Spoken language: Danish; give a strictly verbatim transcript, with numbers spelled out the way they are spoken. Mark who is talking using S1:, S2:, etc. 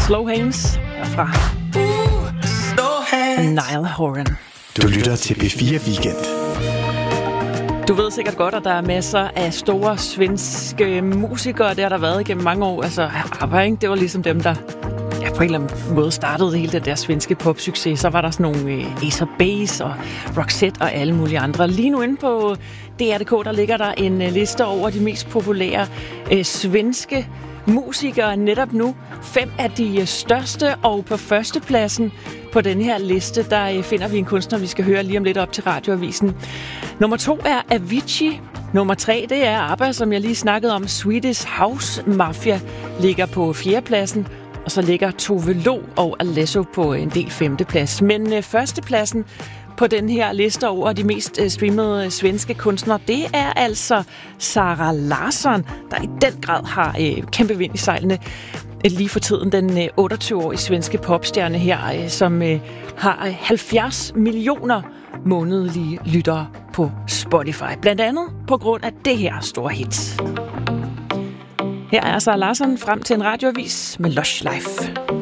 S1: Slow Hands fra Niall Horan.
S2: Du lytter til P fire Weekend.
S1: Du ved sikkert godt, at der er masser af store svenske musikere. Det har der været igennem mange år. Altså, ABBA, ikke? Det var ligesom dem, der ja, på en eller anden måde startede hele det der svenske popsucces. Så var der sådan nogle øh, Ace of Base og Roxette og alle mulige andre. Lige nu inde på D R punktum d k, der ligger der en øh, liste over de mest populære øh, svenske musikere netop nu. Fem af de største, og på førstepladsen på den her liste, der finder vi en kunstner, vi skal høre lige om lidt op til Radioavisen. Nummer to er Avicii. Nummer tre, det er ABBA, som jeg lige snakkede om. Swedish House Mafia ligger på fjerdepladsen. Og så ligger Tove Lo og Alesso på en del femteplads. Men øh, førstepladsen på den her liste over de mest øh, streamede svenske kunstnere, det er altså Zara Larsson, der i den grad har øh, kæmpe vind i sejlene. Lige for tiden den øh, otteogtyve-årige svenske popstjerne her, øh, som øh, har halvfjerds millioner månedlige lyttere på Spotify. Blandt andet på grund af det her store hit. Her er Zara Larsson frem til en radioavis med Lush Life.